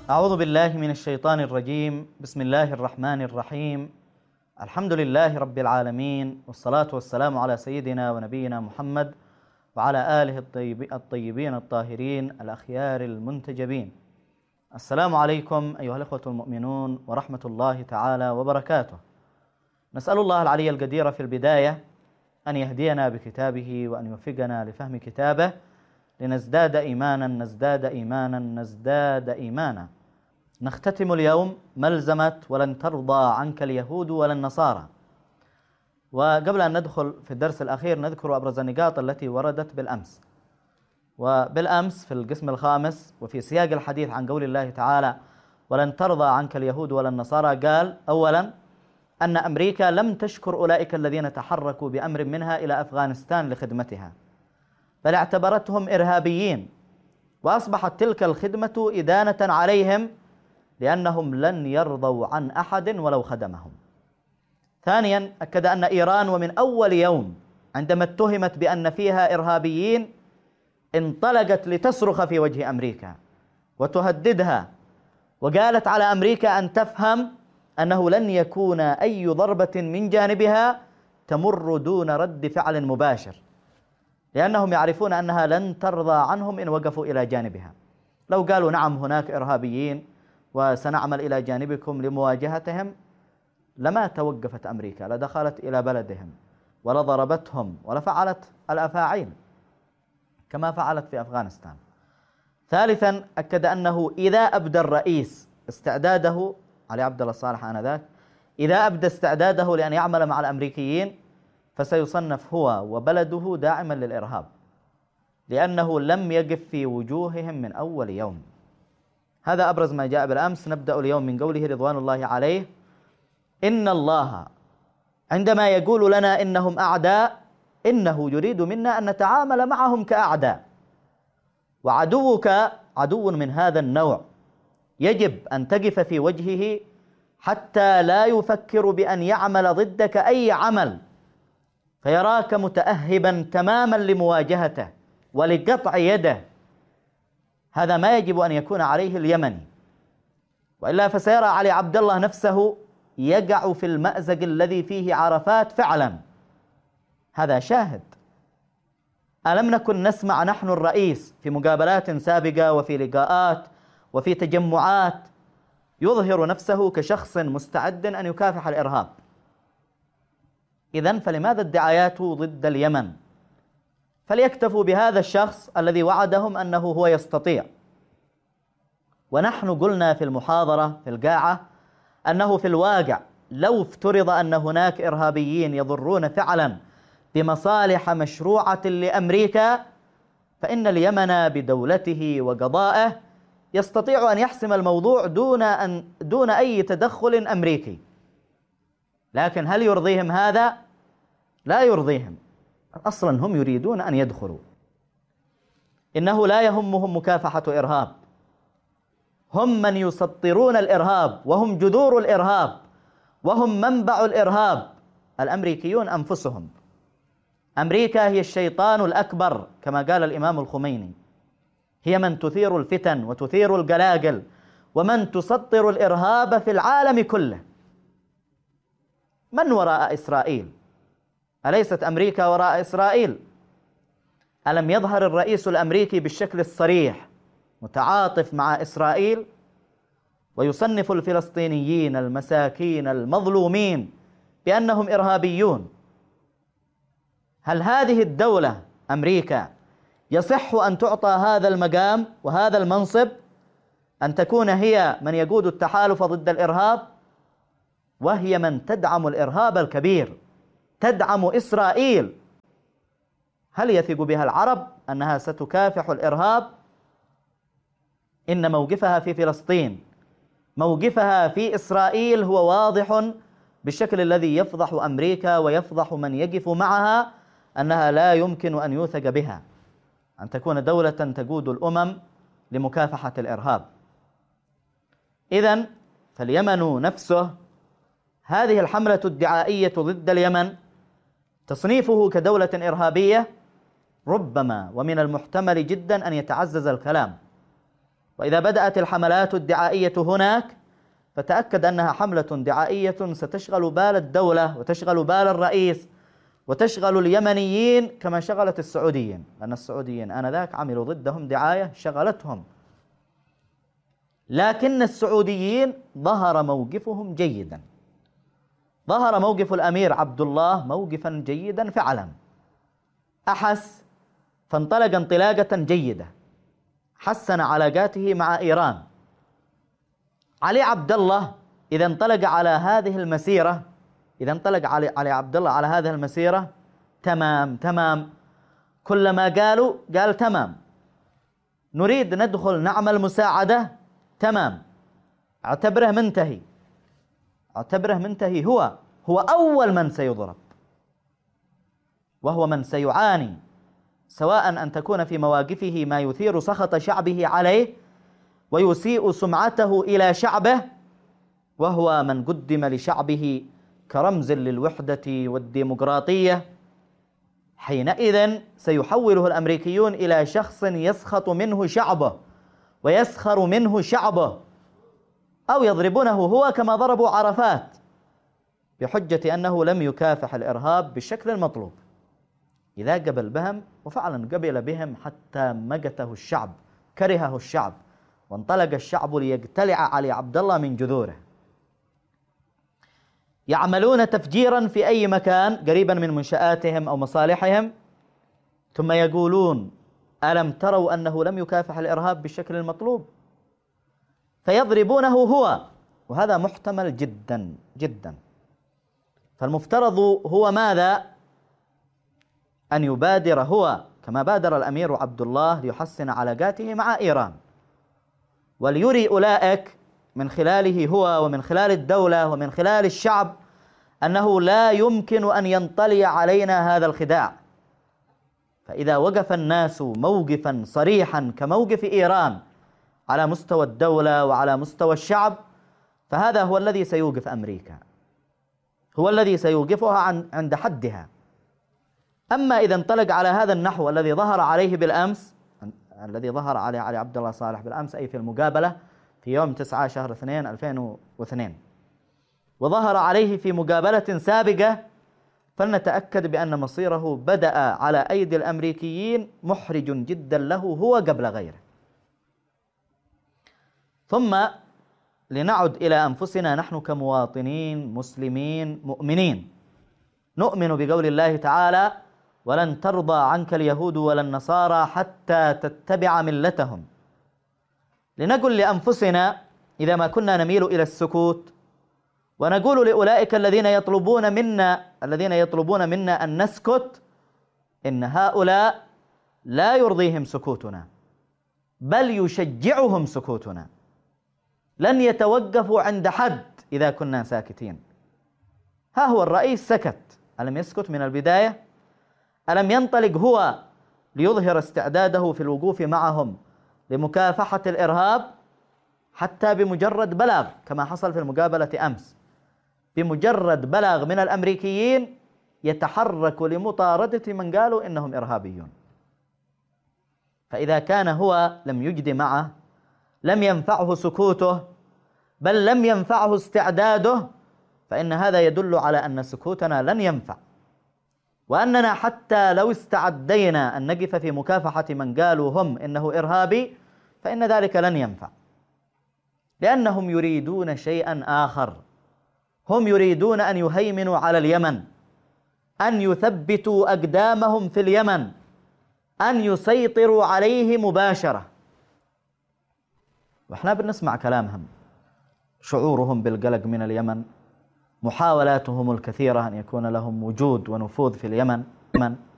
أعوذ بالله من الشيطان الرجيم. بسم الله الرحمن الرحيم. الحمد لله رب العالمين، والصلاة والسلام على سيدنا ونبينا محمد وعلى آله الطيبين الطاهرين الأخيار المنتجبين. السلام عليكم أيها الأخوة المؤمنون ورحمة الله تعالى وبركاته. نسأل الله العلي القدير في البداية أن يهدينا بكتابه وأن يوفقنا لفهم كتابه لنزداد إيمانا نزداد إيمانا نزداد إيمانا. نختتم اليوم ملزمة ولن ترضى عنك اليهود ولا النصارى. وقبل أن ندخل في الدرس الأخير نذكر أبرز النقاط التي وردت بالأمس. وبالأمس في القسم الخامس وفي سياق الحديث عن قول الله تعالى ولن ترضى عنك اليهود ولا النصارى، قال أولا أن أمريكا لم تشكر أولئك الذين تحركوا بأمر منها إلى أفغانستان لخدمتها، بل اعتبرتهم إرهابيين، وأصبحت تلك الخدمة إدانة عليهم لأنهم لن يرضوا عن أحد ولو خدمهم. ثانيا أكد أن إيران ومن أول يوم عندما اتهمت بأن فيها إرهابيين انطلقت لتصرخ في وجه أمريكا وتهددها، وقالت على أمريكا أن تفهم أنه لن يكون أي ضربة من جانبها تمر دون رد فعل مباشر، لأنهم يعرفون أنها لن ترضى عنهم إن وقفوا إلى جانبها. لو قالوا نعم هناك إرهابيين وسنعمل إلى جانبكم لمواجهتهم لما توقفت أمريكا، لدخلت إلى بلدهم ولضربتهم ولفعلت الأفاعيل كما فعلت في أفغانستان. ثالثا أكد أنه إذا أبدى الرئيس استعداده علي عبد الله صالح آنذاك، إذا أبدى استعداده لأن يعمل مع الأمريكيين فسيصنف هو وبلده داعما للإرهاب، لأنه لم يقف في وجوههم من أول يوم. هذا أبرز ما جاء بالأمس. نبدأ اليوم من قوله رضوان الله عليه: إن الله عندما يقول لنا إنهم أعداء إنه يريد منا أن نتعامل معهم كأعداء، وعدوك عدو من هذا النوع يجب أن تقف في وجهه حتى لا يفكر بأن يعمل ضدك أي عمل، فيراك متأهبا تماما لمواجهته ولقطع يده. هذا ما يجب أن يكون عليه اليمني، وإلا فسيرى علي عبد الله نفسه يقع في المأزق الذي فيه عرفات فعلا. هذا شاهد. ألم نكن نسمع نحن الرئيس في مقابلات سابقة وفي لقاءات وفي تجمعات يظهر نفسه كشخص مستعد أن يكافح الإرهاب؟ إذن فلماذا الدعايات ضد اليمن؟ فليكتفوا بهذا الشخص الذي وعدهم أنه هو يستطيع. ونحن قلنا في المحاضرة في القاعة أنه في الواقع لو افترض أن هناك إرهابيين يضرون فعلا بمصالح مشروعة لأمريكا، فإن اليمن بدولته وقضائه يستطيع أن يحسم الموضوع دون أي تدخل أمريكي. لكن هل يرضيهم هذا؟ لا يرضيهم. أصلا هم يريدون أن يدخلوا. إنه لا يهمهم مكافحة إرهاب، هم من يسطرون الإرهاب وهم جذور الإرهاب وهم منبع الإرهاب. الأمريكيون أنفسهم. أمريكا هي الشيطان الأكبر كما قال الإمام الخميني، هي من تثير الفتن وتثير القلاقل ومن تسطر الإرهاب في العالم كله. من وراء إسرائيل؟ أليست أمريكا وراء إسرائيل؟ ألم يظهر الرئيس الأمريكي بالشكل الصريح متعاطف مع إسرائيل ويصنف الفلسطينيين المساكين المظلومين بأنهم إرهابيون؟ هل هذه الدولة أمريكا يصح أن تعطى هذا المقام وهذا المنصب، أن تكون هي من يقود التحالف ضد الإرهاب، وهي من تدعم الإرهاب الكبير، تدعم إسرائيل؟ هل يثق بها العرب أنها ستكافح الإرهاب؟ إن موقفها في فلسطين، موقفها في إسرائيل هو واضح بالشكل الذي يفضح أمريكا ويفضح من يقف معها، أنها لا يمكن أن يوثق بها أن تكون دولة تقود الأمم لمكافحة الإرهاب. إذن فاليمن نفسه، هذه الحملة الدعائية ضد اليمن تصنيفه كدولة إرهابية ربما ومن المحتمل جدا أن يتعزز الكلام، وإذا بدأت الحملات الدعائية هناك فتأكد أنها حملة دعائية ستشغل بال الدولة وتشغل بال الرئيس وتشغل اليمنيين كما شغلت السعوديين، لأن السعوديين آنذاك عملوا ضدهم دعاية شغلتهم. لكن السعوديين ظهر موقفهم جيدا، ظهر موقف الأمير عبد الله موقفا جيدا فعلا، أحس فانطلق انطلاقة جيدة، حسن علاقاته مع إيران. علي عبد الله إذا انطلق على هذه المسيرة، إذا انطلق علي عبد الله على هذه المسيرة تمام، كلما قال تمام، نريد ندخل نعمل مساعدة، تمام، اعتبره منتهي، هو أول من سيضرب، وهو من سيعاني، سواء أن تكون في مواقفه ما يثير سخط شعبه عليه ويسيء سمعته إلى شعبه، وهو من قدم لشعبه كرمز للوحدة والديمقراطية. حينئذ سيحوله الأمريكيون إلى شخص يسخط منه شعبه ويسخر منه شعبه، أو يضربونه هو كما ضربوا عرفات بحجة أنه لم يكافح الإرهاب بالشكل المطلوب. إذا قبل بهم، وفعلا قبل بهم حتى مقته الشعب، كرهه الشعب، وانطلق الشعب ليقتلع علي عبد الله من جذوره. يعملون تفجيرا في أي مكان قريبا من منشآتهم أو مصالحهم، ثم يقولون ألم تروا أنه لم يكافح الإرهاب بالشكل المطلوب، فيضربونه هو، وهذا محتمل جدا جدا. فالمفترض هو ماذا؟ أن يبادر هو كما بادر الأمير عبد الله ليحسن علاقاته مع إيران، وليري أولئك من خلاله هو ومن خلال الدولة ومن خلال الشعب أنه لا يمكن أن ينطلي علينا هذا الخداع. فإذا وقف الناس موقفا صريحا كموقف إيران على مستوى الدولة وعلى مستوى الشعب، فهذا هو الذي سيوقف أمريكا، هو الذي سيوقفها عند حدها. أما إذا انطلق على هذا النحو الذي ظهر عليه بالأمس، الذي ظهر عليه علي عبد الله صالح بالأمس، أي في المقابلة في يوم 9 شهر 2 2002، وظهر عليه في مقابلة سابقة، فلنتأكد بأن مصيره بدأ على أيدي الأمريكيين محرج جدا له هو قبل غيره. ثم لنعد إلى أنفسنا نحن كمواطنين مسلمين مؤمنين، نؤمن بقول الله تعالى: ولن ترضى عنك اليهود ولا النصارى حتى تتبع ملتهم. لنقل لأنفسنا إذا ما كنا نميل إلى السكوت، ونقول لأولئك الذين يطلبون منا أن نسكت، إن هؤلاء لا يرضيهم سكوتنا، بل يشجعهم سكوتنا. لن يتوقفوا عند حد إذا كنا ساكتين. ها هو الرئيس سكت، ألم يسكت من البداية؟ ألم ينطلق هو ليظهر استعداده في الوقوف معهم لمكافحة الإرهاب؟ حتى بمجرد بلاغ كما حصل في المقابلة أمس، بمجرد بلاغ من الأمريكيين يتحرك لمطاردة من قالوا إنهم إرهابيون. فإذا كان هو لم يجد معه، لم ينفعه سكوته، بل لم ينفعه استعداده، فإن هذا يدل على أن سكوتنا لن ينفع، وأننا حتى لو استعدينا أن نقف في مكافحة من قالوا هم إنه إرهابي، فإن ذلك لن ينفع، لأنهم يريدون شيئا آخر. هم يريدون أن يهيمنوا على اليمن، أن يثبتوا أقدامهم في اليمن، أن يسيطروا عليه مباشرة. وإحنا بنسمع كلامهم، شعورهم بالقلق من اليمن، محاولاتهم الكثيرة أن يكون لهم وجود ونفوذ في اليمن.